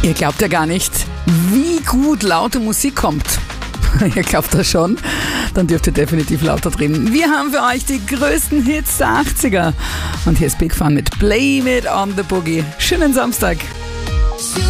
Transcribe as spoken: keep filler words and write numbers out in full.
Ihr glaubt ja gar nicht, wie gut laute Musik kommt. Ihr glaubt das schon? Dann dürft ihr definitiv lauter drehen. Wir haben für euch die größten Hits der achtziger. Und hier ist Big Fun mit Blame It on the Boogie. Schönen Samstag.